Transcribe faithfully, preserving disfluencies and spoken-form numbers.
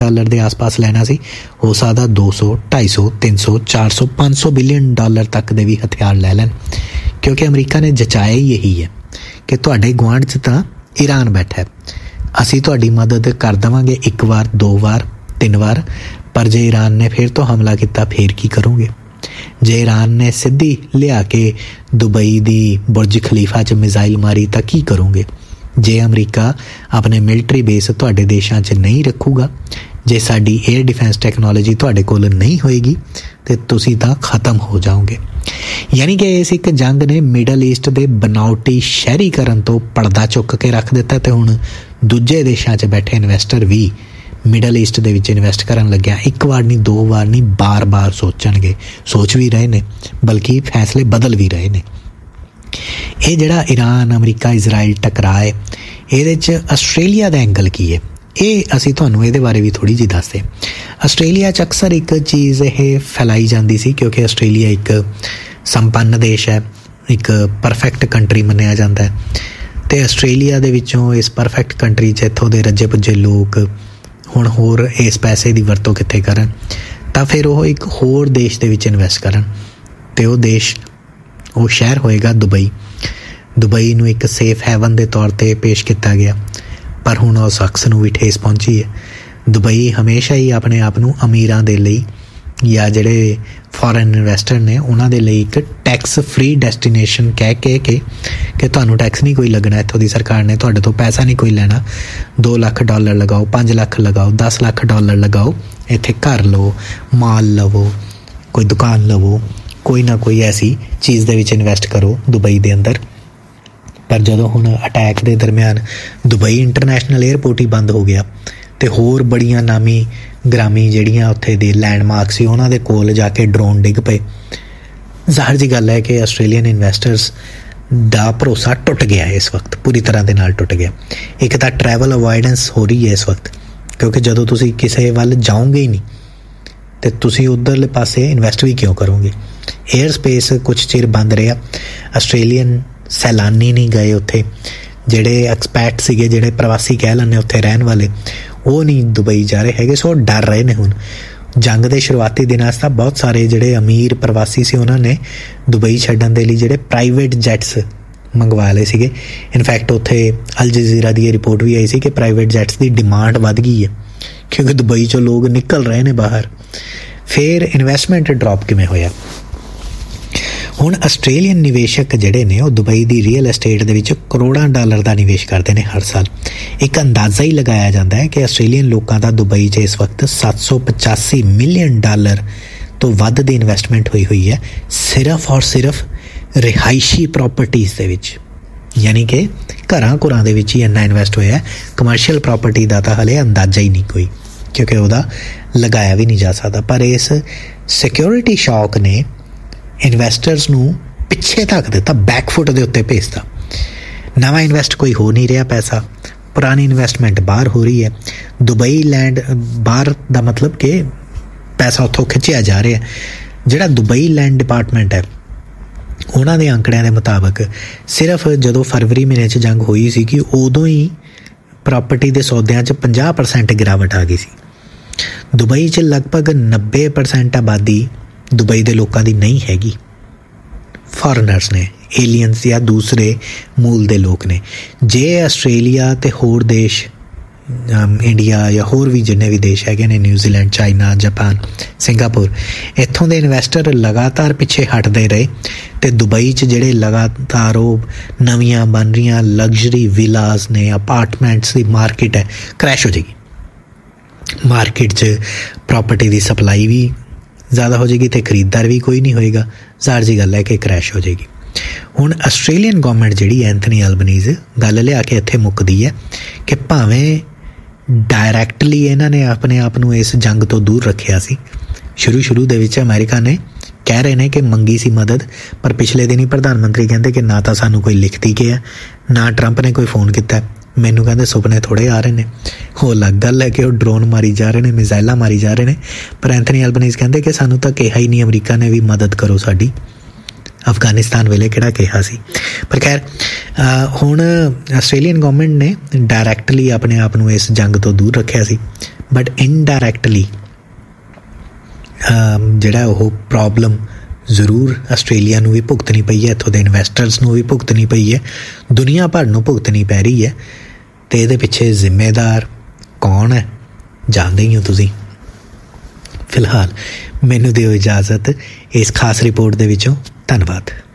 Dollar ਦੇ ਆਸ-ਪਾਸ ਲੈਣਾ ਸੀ, ਹੋ ਸਕਦਾ ਦੋ ਸੌ, ਢਾਈ ਸੌ, ਤਿੰਨ ਸੌ, ਚਾਰ ਸੌ, ਪੰਜ ਸੌ ਬਿਲੀਅਨ ਡਾਲਰ ਤੱਕ ਦੇ ਵੀ ਹਥਿਆਰ ਲੈ ਲੈਣ, ਕਿਉਂਕਿ ਅਮਰੀਕਾ ਨੇ ਜਚਾਇਆ ਹੀ ਇਹੀ ਹੈ ਕਿ ਤੁਹਾਡੇ ਗੁਆਂਢ 'ਚ ਤਾਂ ਈਰਾਨ ਬੈਠਾ, ਅਸੀਂ ਤੁਹਾਡੀ ਮਦਦ ਕਰ ਦੇਵਾਂਗੇ ਇੱਕ ਵਾਰ, ਦੋ ਵਾਰ, ਤਿੰਨ ਵਾਰ, ਪਰ ਜੇ ਈਰਾਨ ਨੇ ਫਿਰ ਤੋਂ ਹਮਲਾ ਕੀਤਾ ਫਿਰ ਕੀ ਕਰੋਗੇ? ਜੇ ਈਰਾਨ ਨੇ ਸਿੱਧੀ ਲਿਆ ਕੇ ਦੁਬਈ ਦੀ ਬੁਰਜ ਖਲੀਫਾ 'ਚ ਮਿਜ਼ਾਈਲ ਮਾਰੀ ਤਾਂ ਕੀ ਕਰੋਗੇ? ਜੇ ਅਮਰੀਕਾ ਆਪਣੇ ਮਿਲਟਰੀ ਬੇਸ ਤੁਹਾਡੇ ਦੇਸ਼ਾਂ 'ਚ ਨਹੀਂ ਰੱਖੂਗਾ, ਜੇ ਸਾਡੀ ਏਅਰ ਡਿਫੈਂਸ ਟੈਕਨੋਲੋਜੀ ਤੁਹਾਡੇ ਕੋਲ ਨਹੀਂ ਹੋਏਗੀ ਤਾਂ ਤੁਸੀਂ ਤਾਂ ਖਤਮ ਹੋ ਜਾਓਗੇ। ਯਾਨੀ ਕਿ ਇਸ ਇੱਕ ਜੰਗ ਨੇ ਮਿਡਲ ਈਸਟ ਦੇ ਬਨਾਵਟੀ ਸ਼ਹਿਰੀਕਰਨ ਤੋਂ ਪਰਦਾ ਚੁੱਕ ਕੇ ਰੱਖ ਦਿੱਤਾ, ਅਤੇ ਹੁਣ ਦੂਜੇ ਦੇਸ਼ਾਂ 'ਚ ਬੈਠੇ ਇਨਵੈਸਟਰ ਵੀ ਮਿਡਲ ਈਸਟ ਦੇ ਵਿੱਚ ਇਨਵੈਸਟ ਕਰਨ ਲੱਗਿਆ ਇੱਕ ਵਾਰ ਨਹੀਂ, ਦੋ ਵਾਰ ਨਹੀਂ, ਬਾਰ-ਬਾਰ ਸੋਚਣਗੇ, ਸੋਚ ਵੀ ਰਹੇ ਨੇ, ਬਲਕਿ ਫੈਸਲੇ ਬਦਲ ਵੀ ਰਹੇ ਨੇ। ਇਹ ਜਿਹੜਾ ਈਰਾਨ, ਅਮਰੀਕਾ, ਇਜ਼ਰਾਈਲ ਟਕਰਾਅ ਹੈ, ਇਹਦੇ 'ਚ ਆਸਟ੍ਰੇਲੀਆ ਦਾ ਐਂਗਲ ਕੀ ਹੈ, ਇਹ ਅਸੀਂ ਤੁਹਾਨੂੰ ਇਹਦੇ ਬਾਰੇ ਵੀ ਥੋੜ੍ਹੀ ਜਿਹੀ ਦੱਸਦੇ। ਆਸਟ੍ਰੇਲੀਆ 'ਚ ਅਕਸਰ ਇੱਕ ਚੀਜ਼ ਇਹ ਫੈਲਾਈ ਜਾਂਦੀ ਸੀ, ਕਿਉਂਕਿ ਆਸਟ੍ਰੇਲੀਆ ਇੱਕ ਸੰਪੰਨ ਦੇਸ਼ ਹੈ, ਇੱਕ ਪਰਫੈਕਟ ਕੰਟਰੀ ਮੰਨਿਆ ਜਾਂਦਾ ਹੈ, ਅਤੇ ਆਸਟ੍ਰੇਲੀਆ ਦੇ ਵਿੱਚੋਂ ਇਸ ਪਰਫੈਕਟ ਕੰਟਰੀ 'ਚ ਇੱਥੋਂ ਦੇ ਰੱਜੇ ਪੁੱਜੇ ਲੋਕ ਹੁਣ ਹੋਰ ਇਸ ਪੈਸੇ ਦੀ ਵਰਤੋਂ ਕਿੱਥੇ ਕਰਨ, ਤਾਂ ਫਿਰ ਉਹ ਇੱਕ ਹੋਰ ਦੇਸ਼ ਦੇ ਵਿੱਚ ਇਨਵੈਸਟ ਕਰਨ, ਅਤੇ ਉਹ ਦੇਸ਼, ਉਹ ਸ਼ਹਿਰ ਹੋਏਗਾ ਦੁਬਈ। ਦੁਬਈ ਨੂੰ ਇੱਕ ਸੇਫ ਹੈਵਨ ਦੇ ਤੌਰ 'ਤੇ ਪੇਸ਼ ਕੀਤਾ ਗਿਆ, ਪਰ ਹੁਣ ਉਸ ਸ਼ਖਸ ਨੂੰ ਵੀ ਠੇਸ ਪਹੁੰਚੀ ਹੈ। ਦੁਬਈ ਹਮੇਸ਼ਾ ਹੀ ਆਪਣੇ ਆਪ ਨੂੰ ਅਮੀਰਾਂ ਦੇ ਲਈ ਜਾਂ ਜਿਹੜੇ ਫੋਰਨ ਇਨਵੈਸਟਰ ਨੇ ਉਹਨਾਂ ਦੇ ਲਈ ਇੱਕ ਟੈਕਸ ਫ੍ਰੀ ਡੈਸਟੀਨੇਸ਼ਨ ਕਹਿ ਕੇ ਕਿ ਕਿ ਤੁਹਾਨੂੰ ਟੈਕਸ ਨਹੀਂ ਕੋਈ ਲੱਗਣਾ, ਇੱਥੋਂ ਦੀ ਸਰਕਾਰ ਨੇ ਤੁਹਾਡੇ ਤੋਂ ਪੈਸਾ ਨਹੀਂ ਕੋਈ ਲੈਣਾ, ਦੋ ਲੱਖ ਡਾਲਰ ਲਗਾਓ, ਪੰਜ ਲੱਖ ਲਗਾਓ, ਦਸ ਲੱਖ ਡਾਲਰ ਲਗਾਓ, ਇੱਥੇ ਘਰ ਲਵੋ, ਮਾਲ ਲਵੋ, ਕੋਈ ਦੁਕਾਨ ਲਵੋ, ਕੋਈ ਨਾ ਕੋਈ ਐਸੀ ਚੀਜ਼ ਦੇ ਵਿੱਚ ਇਨਵੈਸਟ ਕਰੋ ਦੁਬਈ ਦੇ ਅੰਦਰ। ਪਰ ਜਦੋਂ ਹੁਣ ਅਟੈਕ ਦੇ ਦਰਮਿਆਨ ਦੁਬਈ ਇੰਟਰਨੈਸ਼ਨਲ ਏਅਰਪੋਰਟ ਹੀ ਬੰਦ ਹੋ ਗਿਆ, ਅਤੇ ਹੋਰ ਬੜੀਆਂ ਨਾਮੀ ਗ੍ਰਾਮੀ ਜਿਹੜੀਆਂ ਉੱਥੇ ਦੇ ਲੈਂਡਮਾਰਕ ਸੀ ਉਹਨਾਂ ਦੇ ਕੋਲ ਜਾ ਕੇ ਡਰੋਨ ਡਿੱਗ ਪਏ, ਜ਼ਾਹਰ ਜੀ ਗੱਲ ਹੈ ਕਿ ਆਸਟ੍ਰੇਲੀਅਨ ਇਨਵੈਸਟਰਸ ਦਾ ਭਰੋਸਾ ਟੁੱਟ ਗਿਆ ਇਸ ਵਕਤ, ਪੂਰੀ ਤਰ੍ਹਾਂ ਦੇ ਨਾਲ ਟੁੱਟ ਗਿਆ। ਇੱਕ ਤਾਂ ਟਰੈਵਲ ਅਵੋਇਡੈਂਸ ਹੋ ਰਹੀ ਹੈ ਇਸ ਵਕਤ, ਕਿਉਂਕਿ ਜਦੋਂ ਤੁਸੀਂ ਕਿਸੇ ਵੱਲ ਜਾਓਗੇ ਹੀ ਨਹੀਂ ਅਤੇ ਤੁਸੀਂ ਉੱਧਰਲੇ ਪਾਸੇ ਇਨਵੈਸਟ ਵੀ ਕਿਉਂ ਕਰੋਗੇ? ਏਅਰ ਸਪੇਸ ਕੁਛ ਚਿਰ ਬੰਦ ਰਿਹਾ, ਆਸਟ੍ਰੇਲੀਅਨ ਸੈਲਾਨੀ ਨਹੀਂ ਗਏ ਉੱਥੇ, ਜਿਹੜੇ ਐਕਸਪੈਟ ਸੀਗੇ, ਜਿਹੜੇ ਪ੍ਰਵਾਸੀ ਕਹਿ ਲੈਂਦੇ ਉੱਥੇ ਰਹਿਣ ਵਾਲੇ, ਉਹ ਨਹੀਂ ਦੁਬਈ ਜਾ ਰਹੇ ਹੈਗੇ, ਸੋ ਡਰ ਰਹੇ ਨੇ। ਹੁਣ ਜੰਗ ਦੇ ਸ਼ੁਰੂਆਤੀ ਦਿਨਾਂ 'ਚ ਤਾਂ ਬਹੁਤ ਸਾਰੇ ਜਿਹੜੇ ਅਮੀਰ ਪ੍ਰਵਾਸੀ ਸੀ ਉਹਨਾਂ ਨੇ ਦੁਬਈ ਛੱਡਣ ਦੇ ਲਈ ਜਿਹੜੇ ਪ੍ਰਾਈਵੇਟ ਜੈਟਸ ਮੰਗਵਾ ਲਏ ਸੀਗੇ। ਇਨਫੈਕਟ ਉੱਥੇ ਅਲ ਜਜ਼ੀਰਾ ਦੀ ਇਹ ਰਿਪੋਰਟ ਵੀ ਆਈ ਸੀ ਕਿ ਪ੍ਰਾਈਵੇਟ ਜੈਟਸ ਦੀ ਡਿਮਾਂਡ ਵੱਧ ਗਈ ਹੈ, ਕਿਉਂਕਿ ਦੁਬਈ 'ਚੋਂ ਲੋਕ ਨਿਕਲ ਰਹੇ ਨੇ ਬਾਹਰ। ਫਿਰ ਇਨਵੈਸਟਮੈਂਟ ਡਰੋਪ ਕਿਵੇਂ ਹੋਇਆ? ਹੁਣ ਆਸਟ੍ਰੇਲੀਅਨ ਨਿਵੇਸ਼ਕ ਜਿਹੜੇ ਨੇ ਉਹ ਦੁਬਈ ਦੀ ਰੀਅਲ ਐਸਟੇਟ ਦੇ ਵਿੱਚ ਕਰੋੜਾਂ ਡਾਲਰ ਦਾ ਨਿਵੇਸ਼ ਕਰਦੇ ਨੇ ਹਰ ਸਾਲ। ਇੱਕ ਅੰਦਾਜ਼ਾ ਹੀ ਲਗਾਇਆ ਜਾਂਦਾ ਹੈ ਕਿ ਆਸਟ੍ਰੇਲੀਅਨ ਲੋਕਾਂ ਦਾ ਦੁਬਈ 'ਚ ਇਸ ਵਕਤ ਸੱਤ ਸੌ ਪਚਾਸੀ ਮਿਲੀਅਨ ਡਾਲਰ ਤੋਂ ਵੱਧ ਦੀ ਇਨਵੈਸਟਮੈਂਟ ਹੋਈ ਹੋਈ ਹੈ ਸਿਰਫ ਔਰ ਸਿਰਫ ਰਿਹਾਇਸ਼ੀ ਪ੍ਰੋਪਰਟੀਜ਼ ਦੇ ਵਿੱਚ, ਯਾਨੀ ਕਿ ਘਰਾਂ ਘੁਰਾਂ ਦੇ ਵਿੱਚ ਹੀ ਇੰਨਾ ਇਨਵੈਸਟ ਹੋਇਆ। ਕਮਰਸ਼ੀਅਲ ਪ੍ਰੋਪਰਟੀ ਦਾ ਤਾਂ ਹਲੇ ਅੰਦਾਜ਼ਾ ਹੀ ਨਹੀਂ ਕੋਈ, ਕਿਉਂਕਿ ਉਹਦਾ ਲਗਾਇਆ ਵੀ ਨਹੀਂ ਜਾ ਸਕਦਾ। ਪਰ ਇਸ ਸਿਕਿਉਰਿਟੀ ਸ਼ੌਕ ਨੇ ਇਨਵੈਸਟਰਸ ਨੂੰ ਪਿੱਛੇ ਧੱਕ ਦਿੱਤਾ, ਬੈਕਫੁੱਟ ਦੇ ਉੱਤੇ ਭੇਜਤਾ। ਨਵਾਂ ਇਨਵੈਸਟ ਕੋਈ ਹੋ ਨਹੀਂ ਰਿਹਾ ਪੈਸਾ, ਪੁਰਾਣੀ ਇਨਵੈਸਟਮੈਂਟ ਬਾਹਰ ਹੋ ਰਹੀ ਹੈ। ਦੁਬਈ ਲੈਂਡ ਬਾਹਰ ਦਾ ਮਤਲਬ ਕਿ ਪੈਸਾ ਉੱਥੋਂ ਖਿੱਚਿਆ ਜਾ ਰਿਹਾ। ਜਿਹੜਾ ਦੁਬਈ ਲੈਂਡ ਡਿਪਾਰਟਮੈਂਟ ਹੈ ਉਹਨਾਂ ਦੇ ਅੰਕੜਿਆਂ ਦੇ ਮੁਤਾਬਕ ਸਿਰਫ ਜਦੋਂ ਫਰਵਰੀ ਮਹੀਨੇ 'ਚ ਜੰਗ ਹੋਈ ਸੀ ਕਿ ਉਦੋਂ ਹੀ ਪ੍ਰਾਪਰਟੀ ਦੇ ਸੌਦਿਆਂ 'ਚ ਪੰਜਾਹ ਪਰਸੈਂਟ ਗਿਰਾਵਟ ਆ ਗਈ ਸੀ। ਦੁਬਈ 'ਚ ਲਗਭਗ ਨੱਬੇ ਪਰਸੈਂਟ ਆਬਾਦੀ ਦੁਬਈ ਦੇ ਲੋਕਾਂ ਦੀ ਨਹੀਂ ਹੈਗੀ, ਫੋਰਨਰਸ ਨੇ, ਏਲੀਅਨਸ ਜਾਂ ਦੂਸਰੇ ਮੂਲ ਦੇ ਲੋਕ ਨੇ। ਜੇ ਆਸਟ੍ਰੇਲੀਆ ਅਤੇ ਹੋਰ ਦੇਸ਼, ਇੰਡੀਆ ਜਾਂ ਹੋਰ ਵੀ ਜਿੰਨੇ ਵੀ ਦੇਸ਼ ਹੈਗੇ ਨੇ, ਨਿਊਜ਼ੀਲੈਂਡ, ਚਾਈਨਾ, ਜਾਪਾਨ, ਸਿੰਗਾਪੁਰ, ਇੱਥੋਂ ਦੇ ਇਨਵੈਸਟਰ ਲਗਾਤਾਰ ਪਿੱਛੇ ਹਟਦੇ ਰਹੇ ਅਤੇ ਦੁਬਈ 'ਚ ਜਿਹੜੇ ਲਗਾਤਾਰ ਉਹ ਨਵੀਆਂ ਬਣ ਰਹੀਆਂ ਲਗਜ਼ਰੀ ਵਿਲਾਸ ਨੇ, ਅਪਾਰਟਮੈਂਟਸ ਦੀ ਮਾਰਕੀਟ ਹੈ, ਕਰੈਸ਼ ਹੋ ਜਾਏਗੀ। ਮਾਰਕੀਟ 'ਚ ਪ੍ਰੋਪਰਟੀ ਦੀ ਸਪਲਾਈ ਵੀ ਜ਼ਿਆਦਾ ਹੋ ਜਾਏਗੀ ਅਤੇ ਖਰੀਦਦਾਰ ਵੀ ਕੋਈ ਨਹੀਂ ਹੋਏਗਾ, ਜ਼ਾਹਰ ਜੀ ਗੱਲ ਹੈ ਕਿ ਕਰੈਸ਼ ਹੋ ਜਾਏਗੀ। ਹੁਣ ਆਸਟ੍ਰੇਲੀਅਨ ਗੌਰਮੈਂਟ ਜਿਹੜੀ ਐਂਥਨੀ ਐਲਬਨੀਜ਼ ਗੱਲ ਲਿਆ ਕੇ ਇੱਥੇ ਮੁੱਕਦੀ ਹੈ ਕਿ ਭਾਵੇਂ ਡਾਇਰੈਕਟਲੀ ਇਹਨਾਂ ਨੇ ਆਪਣੇ ਆਪ ਨੂੰ ਇਸ ਜੰਗ ਤੋਂ ਦੂਰ ਰੱਖਿਆ ਸੀ, ਸ਼ੁਰੂ ਸ਼ੁਰੂ ਦੇ ਵਿੱਚ ਅਮਰੀਕਾ ਨੇ ਕਹਿ ਰਹੇ ਨੇ ਕਿ ਮੰਗੀ ਸੀ ਮਦਦ, ਪਰ ਪਿਛਲੇ ਦਿਨ ਹੀ ਪ੍ਰਧਾਨ ਮੰਤਰੀ ਕਹਿੰਦੇ ਕਿ ਨਾ ਤਾਂ ਸਾਨੂੰ ਕੋਈ ਲਿਖਤੀ ਕਿਹਾ, ਨਾ ਟਰੰਪ ਨੇ ਕੋਈ ਫੋਨ ਕੀਤਾ। ਮੈਨੂੰ ਕਹਿੰਦੇ ਸੁਪਨੇ ਥੋੜ੍ਹੇ ਆ ਰਹੇ ਨੇ। ਉਹ ਅਲੱਗ ਗੱਲ ਹੈ ਕਿ ਉਹ ਡਰੋਨ ਮਾਰੀ ਜਾ ਰਹੇ ਨੇ, ਮਿਜ਼ਾਈਲਾਂ ਮਾਰੀ ਜਾ ਰਹੇ ਨੇ, ਪਰ ਐਂਥਨੀ ਐਲਬਨੀਜ਼ ਕਹਿੰਦੇ ਕਿ ਸਾਨੂੰ ਤਾਂ ਕਿਹਾ ਹੀ ਨਹੀਂ ਅਮਰੀਕਾ ਨੇ ਵੀ ਮਦਦ ਕਰੋ ਸਾਡੀ। ਅਫਗਾਨਿਸਤਾਨ ਵੇਲੇ ਕਿਹੜਾ ਕਿਹਾ ਸੀ। ਪਰ ਖੈਰ ਹੁਣ ਆਸਟ੍ਰੇਲੀਅਨ ਗੌਰਮੈਂਟ ਨੇ ਡਾਇਰੈਕਟਲੀ ਆਪਣੇ ਆਪ ਨੂੰ ਇਸ ਜੰਗ ਤੋਂ ਦੂਰ ਰੱਖਿਆ ਸੀ, ਬਟ ਇਨਡਾਇਰੈਕਟਲੀ ਜਿਹੜਾ ਉਹ ਪ੍ਰੋਬਲਮ ਜ਼ਰੂਰ ਆਸਟ੍ਰੇਲੀਆ ਨੂੰ ਵੀ ਭੁਗਤਣੀ ਪਈ ਹੈ, ਇੱਥੋਂ ਦੇ ਇਨਵੈਸਟਰਸ ਨੂੰ ਵੀ ਭੁਗਤਣੀ ਪਈ ਹੈ, ਦੁਨੀਆ ਭਰ ਨੂੰ ਭੁਗਤਣੀ ਪੈ ਰਹੀ ਹੈ। ਅਤੇ ਇਹਦੇ ਪਿੱਛੇ ਜ਼ਿੰਮੇਦਾਰ ਕੌਣ ਹੈ ਜਾਣਦੇ ਹੀ ਹੋ ਤੁਸੀਂ। ਫਿਲਹਾਲ ਮੈਨੂੰ ਦਿਓ ਇਜਾਜ਼ਤ ਇਸ ਖਾਸ ਰਿਪੋਰਟ ਦੇ ਵਿੱਚੋਂ। ਧੰਨਵਾਦ।